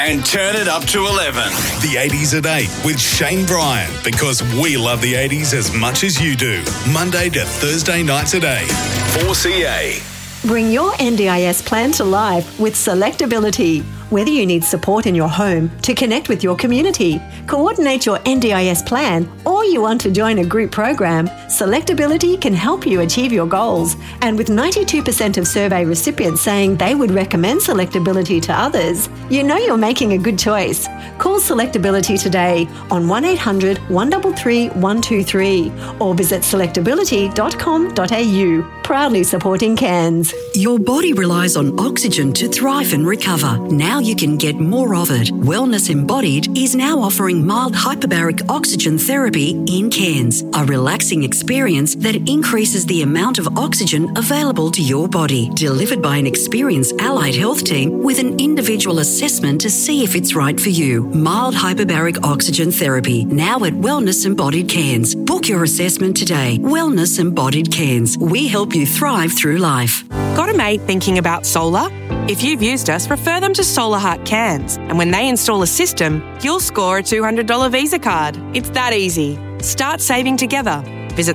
and turn it up to 11. The 80s at 8 with Shane Bryan, because we love the 80s as much as you do. Monday to Thursday nights at 8. 4CA. Bring your NDIS plan to life with Selectability. Whether you need support in your home to connect with your community, coordinate your NDIS plan, or you want to join a group program, Selectability can help you achieve your goals. And with 92% of survey recipients saying they would recommend Selectability to others, you know you're making a good choice. Call Selectability today on 1800 133 123 or visit selectability.com.au. Proudly supporting Cairns. Your body relies on oxygen to thrive and recover. Now you can get more of it. Wellness Embodied is now offering mild hyperbaric oxygen therapy in Cairns, a relaxing experience that increases the amount of oxygen available to your body, delivered by an experienced allied health team with an individual assessment to see if it's right for you. Mild hyperbaric oxygen therapy, now at Wellness Embodied Cairns. Book your assessment today. Wellness Embodied Cairns. We help you thrive through life. Got a mate thinking about solar? If you've used us, refer them to Solar Heart Cairns, and when they install a system, you'll score a $200 Visa card. It's that easy. Start saving together. Visit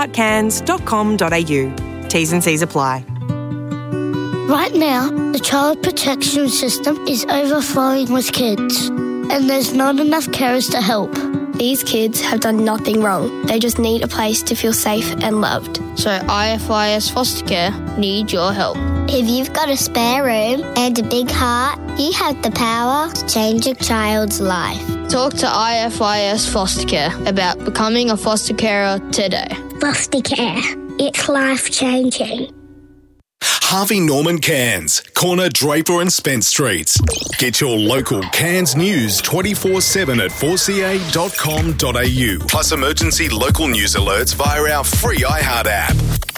solarheartcairns.com.au. T's and C's apply. Right now, the child protection system is overflowing with kids, and there's not enough carers to help. These kids have done nothing wrong. They just need a place to feel safe and loved. So IFIS Foster Care need your help. If you've got a spare room and a big heart, you have the power to change a child's life. Talk to IFIS Foster Care about becoming a foster carer today. Foster care. It's life-changing. Harvey Norman Cairns, corner Draper and Spence Streets. Get your local Cairns news 24/7 at 4ca.com.au. Plus emergency local news alerts via our free iHeart app.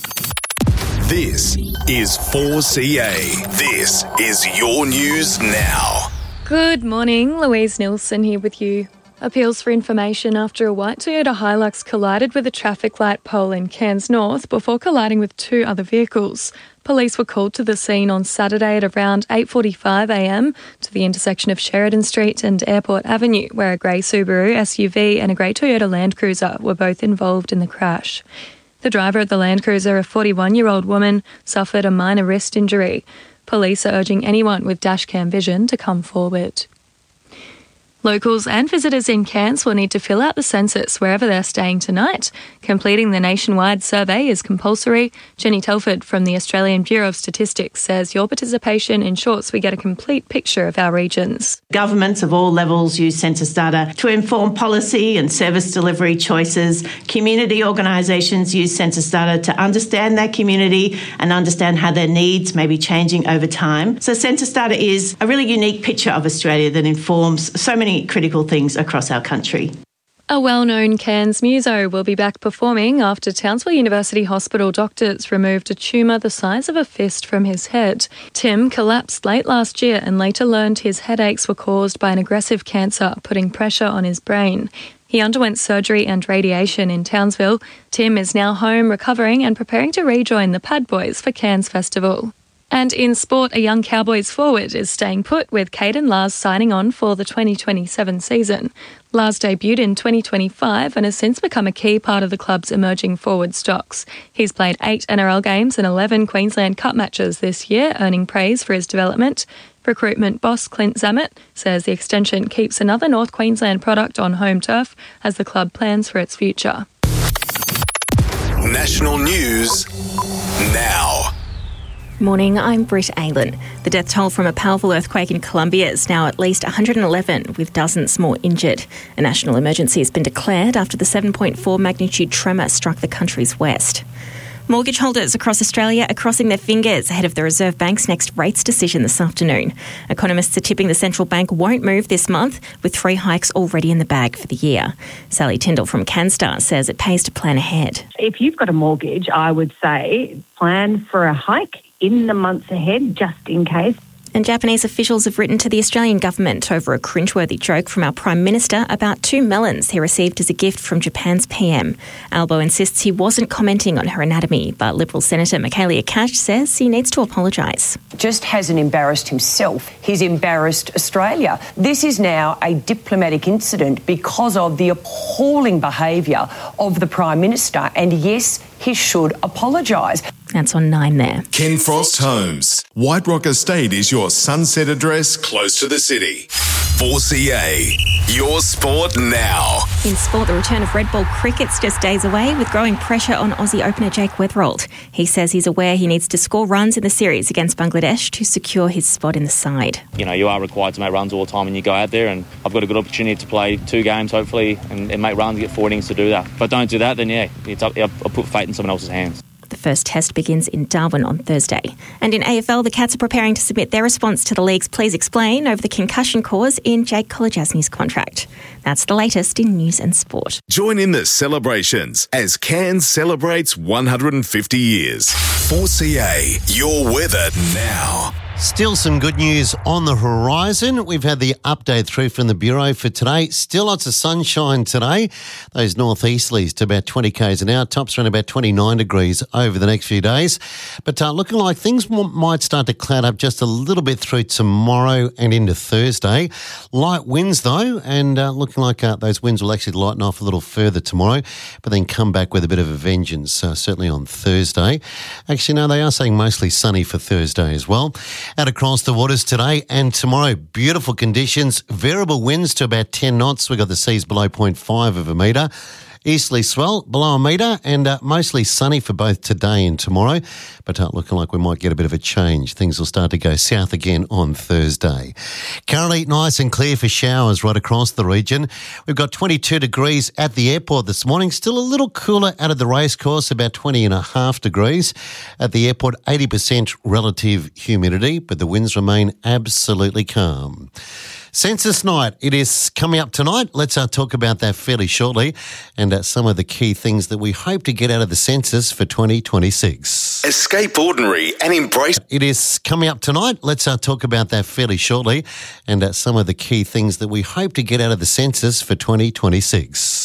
This is 4CA. This is your news now. Good morning, Louise Nilsson here with you. Appeals for information after a white Toyota Hilux collided with a traffic light pole in Cairns North before colliding with two other vehicles. Police were called to the scene on Saturday at around 8:45am to the intersection of Sheridan Street and Airport Avenue, where a grey Subaru SUV and a grey Toyota Land Cruiser were both involved in the crash. The driver of the Land Cruiser, a 41-year-old woman, suffered a minor wrist injury. Police are urging anyone with dashcam vision to come forward. Locals and visitors in Cairns will need to fill out the census wherever they're staying tonight. Completing the nationwide survey is compulsory. Jenny Telford from the Australian Bureau of Statistics says your participation ensures we get a complete picture of our regions. Governments of all levels use census data to inform policy and service delivery choices. Community organisations use census data to understand their community and understand how their needs may be changing over time. So census data is a really unique picture of Australia that informs so many critical things across our country. A well-known Cairns muso will be back performing after Townsville University Hospital doctors removed a tumour the size of a fist from his head. Tim collapsed late last year and later learned his headaches were caused by an aggressive cancer putting pressure on his brain. He underwent surgery and radiation in Townsville. Tim is now home recovering and preparing to rejoin the Pad Boys for Cairns Festival. And in sport, a young Cowboys forward is staying put with Caden Lars signing on for the 2027 season. Lars debuted in 2025 and has since become a key part of the club's emerging forward stocks. He's played 8 NRL games and 11 Queensland Cup matches this year, earning praise for his development. Recruitment boss Clint Zammit says the extension keeps another North Queensland product on home turf as the club plans for its future. National news now. Morning, I'm Britt Aylan. The death toll from a powerful earthquake in Colombia is now at least 111, with dozens more injured. A national emergency has been declared after the 7.4 magnitude tremor struck the country's west. Mortgage holders across Australia are crossing their fingers ahead of the Reserve Bank's next rates decision this afternoon. Economists are tipping the central bank won't move this month, with 3 hikes already in the bag for the year. Sally Tyndall from CanStar says it pays to plan ahead. If you've got a mortgage, I would say plan for a hike in the months ahead, just in case. And Japanese officials have written to the Australian government over a cringeworthy joke from our Prime Minister about 2 melons he received as a gift from Japan's PM. Albo insists he wasn't commenting on her anatomy, but Liberal Senator Michaelia Cash says he needs to apologise. Just hasn't embarrassed himself, he's embarrassed Australia. This is now a diplomatic incident because of the appalling behaviour of the Prime Minister, and yes, he should apologise. That's on 9 there. Ken Frost Homes. White Rock Estate is your sunset address close to the city. 4CA, your sport now. In sport, the return of red ball cricket's just days away, with growing pressure on Aussie opener Jake Weatherald. He says he's aware he needs to score runs in the series against Bangladesh to secure his spot in the side. You know, you are required to make runs all the time when you go out there, and I've got a good opportunity to play 2 games, hopefully, and make runs, get 4 innings to do that. If I don't do that, then I'll put fate in someone else's hands. The first test begins in Darwin on Thursday. And in AFL, the Cats are preparing to submit their response to the league's Please Explain over the concussion clause in Jake Kolodjasny's contract. That's the latest in news and sport. Join in the celebrations as Cairns celebrates 150 years. 4CA, your weather now. Still some good news on the horizon. We've had the update through from the Bureau for today. Still lots of sunshine today. Those northeasterlies to about 20 k's an hour. Tops around about 29 degrees over the next few days. But looking like things might start to cloud up just a little bit through tomorrow and into Thursday. Light winds though, and looking like those winds will actually lighten off a little further tomorrow, but then come back with a bit of a vengeance, certainly on Thursday. Actually, no, they are saying mostly sunny for Thursday as well. Out across the waters today and tomorrow, beautiful conditions, variable winds to about 10 knots. We've got the seas below 0.5 of a metre. Easterly swell below a metre, and mostly sunny for both today and tomorrow, but looking like we might get a bit of a change. Things will start to go south again on Thursday. Currently nice and clear for showers right across the region. We've got 22 degrees at the airport this morning, still a little cooler out of the racecourse, about 20.5 degrees. At the airport, 80% relative humidity, but the winds remain absolutely calm. Census night, it is coming up tonight. Let's talk about that fairly shortly and some of the key things that we hope to get out of the census for 2026. Escape ordinary and embrace. It is coming up tonight. Let's talk about that fairly shortly and some of the key things that we hope to get out of the census for 2026.